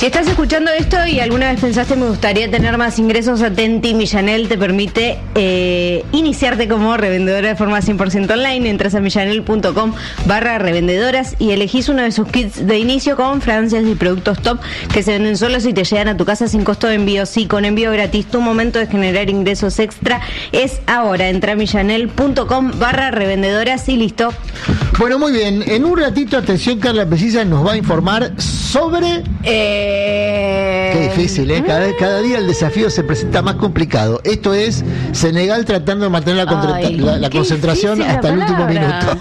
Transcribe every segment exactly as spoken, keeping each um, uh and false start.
Si estás escuchando esto y alguna vez pensaste me gustaría tener más ingresos, atenti, Millanel te permite eh, iniciarte como revendedora de forma cien por ciento online. Entras a millanel.com barra revendedoras y elegís uno de sus kits de inicio con fragancias y productos top que se venden solos y te llegan a tu casa sin costo de envío. Sí, con envío gratis. Tu momento de generar ingresos extra es ahora. Entra a millanel.com barra revendedoras y listo. Bueno, muy bien. En un ratito, atención, Carla Precisa nos va a informar sobre... Eh... Qué difícil, ¿eh? Cada, cada día el desafío se presenta más complicado. Esto es Senegal tratando de mantener la, contra- Ay, la, la concentración hasta el último minuto.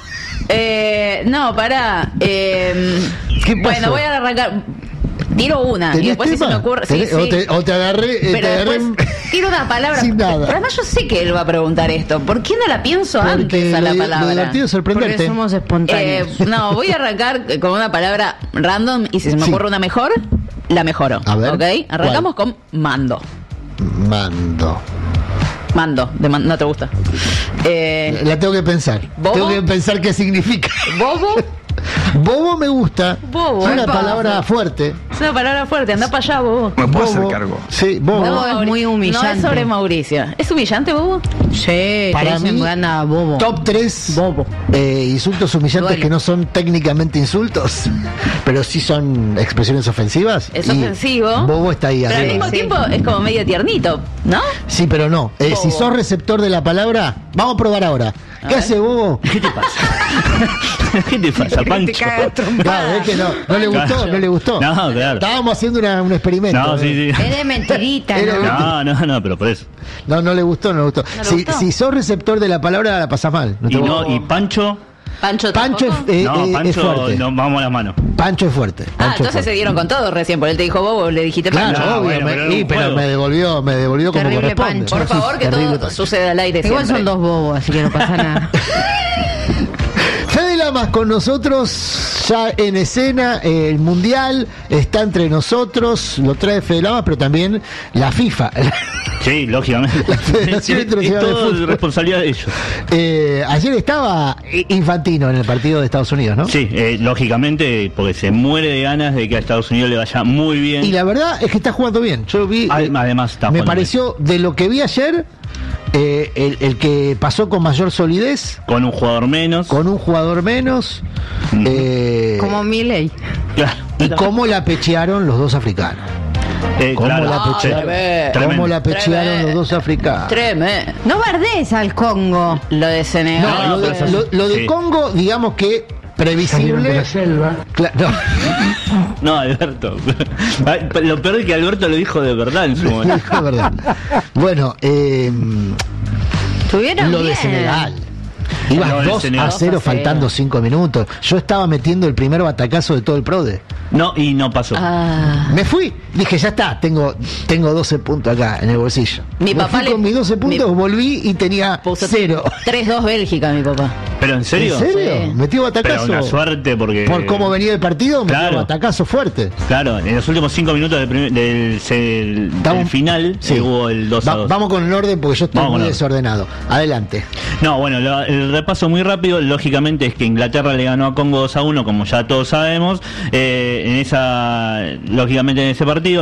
Eh, no, pará. Eh, ¿Qué pasó? Bueno, voy a arrancar. Tiro una y después si se me ocurre. Sí, ¿Tenés- sí. O, te, o te agarré. eh, Pero te agarré después tiro una palabra. sin nada. Pero además yo sé que él va a preguntar esto. ¿Por qué no la pienso Porque antes a la lo- palabra? Lo divertido es sorprenderte. Porque somos espontáneos. Eh, no, voy a arrancar con una palabra random y si se me Sí. ocurre una mejor, la mejoro. A ver, ¿Ok? Arrancamos con mando. Mando. Mando. De man- no te gusta. Eh, La tengo que pensar. ¿Bobo? Tengo que pensar qué significa. Bobo. Bobo me gusta. Bobo, Es una epa. palabra fuerte. Es una palabra fuerte. Anda para allá, bobo. ¿Me puedo hacer Bobo. cargo? Sí, bobo. Bobo es muy humillante. No es sobre Mauricio. ¿Es humillante, bobo? Sí, Para te dicen mí, gana bobo. Top tres Bobo. eh, insultos humillantes Duele. que no son técnicamente insultos, pero sí son expresiones ofensivas. Es y ofensivo. Bobo está ahí Pero al arriba. mismo Sí. tiempo es como medio tiernito, ¿no? Sí, pero no. Eh, Bobo. si sos receptor de la palabra, vamos a probar ahora. ¿Qué ver. hace Bobo? ¿Qué te pasa? ¿Qué te pasa, Pancho? Claro, es que no, no le gustó, Claro. no le gustó. No, claro. Estábamos haciendo una- un experimento. No, sí, sí. Es de mentirita, Era ¿no? mentira. No, no, no, pero por eso. No, no le gustó, no le gustó. ¿No le si, gustó? si sos receptor de la palabra, la pasás mal. No te Y voy- no, y Pancho, Pancho Pancho es, tampoco. eh, no, eh, es Pancho, fuerte. no, vamos a las manos. Pancho es fuerte. Ah, Pancho es entonces se fuerte. dieron con todo recién, porque él te dijo bobo, le dijiste Claro, Pancho. Ah, obvio, bueno, me- pero era sí, un pero juego. me devolvió, me devolvió como Terrible corresponde. Pancho. Por favor, que Terrible todo Pancho. suceda al aire Igual siempre. son dos bobos, así que no pasa nada. Fede Lamas con nosotros, ya en escena, eh, el Mundial está entre nosotros, lo trae Fede Lamas, pero también la FIFA. Sí, lógicamente. La Federación es, Internacional es de todo Fútbol. responsabilidad de ellos. Eh, ayer estaba Infantino en el partido de Estados Unidos, ¿no? Sí, eh, lógicamente, porque se muere de ganas de que a Estados Unidos le vaya muy bien. Y la verdad es que está jugando bien. Yo vi. Adem- además está me jugando pareció, de lo que vi ayer, eh, el, el que pasó con mayor solidez, con un jugador menos. con un jugador menos, Ujú. eh, Como Milei. Claro. y cómo la pechearon los dos africanos. Eh, Cómo claro. la pechearon, tremendo. cómo la pechearon Tremendo. los dos africanos. Tremendo. No bardees al Congo. Lo de Senegal. No, No, lo, de, pero- lo- lo de sí. Congo, digamos que previsible. Cla- no. No, Alberto. Ay, Lo peor es que Alberto lo dijo de verdad en su momento. Es verdad. Bueno, eh, Estuvieron lo de bien. Senegal. Lo Ibas de dos a Senegal. cero dos a cero. faltando cinco minutos. Yo estaba metiendo el primer batacazo de todo el PRODE. No, y no pasó. Ah. Me fui, dije, ya está, tengo, tengo doce puntos acá en el bolsillo. Mi Me papá fui le- con mis doce puntos, mi- volví y tenía Puso cero. tres dos Bélgica, mi papá. ¿Pero en serio? ¿En serio? Sí. Metió Pero batacazo. una suerte porque... Por cómo venía el partido, metió Claro. batacazo fuerte. Claro, en los últimos cinco minutos del, primer- del, se- del Estamos- final Sí. eh, hubo el dos a Va- dos. vamos con el orden porque yo estoy Vamos muy con el orden. desordenado. Adelante. No, bueno, lo- el repaso muy rápido, lógicamente es que Inglaterra le ganó a Congo dos a uno, como ya todos sabemos, eh, en esa, lógicamente en ese partido.